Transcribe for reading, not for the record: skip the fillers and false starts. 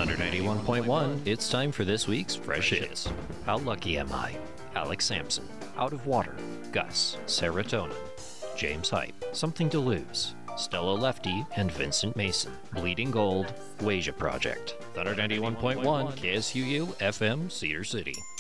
91.1, it's time for this week's Fresh Hits. How Lucky Am I? Alex Sampson, Out of Water, Gus, Serotonin, James Hype, Something to Lose, Stella Lefty and Vincent Mason, Bleeding Gold, Wasia Project, 91.1 KSUU FM Cedar City.